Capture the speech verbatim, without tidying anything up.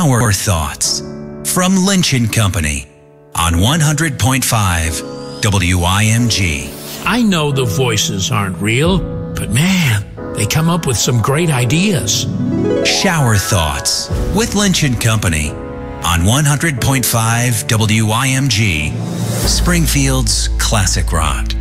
Shower Thoughts from Lynch and Company on one hundred point five W I M G. I know the voices aren't real, but man, they come up with some great ideas. Shower Thoughts with Lynch and Company on one hundred point five W I M G, Springfield's classic rock.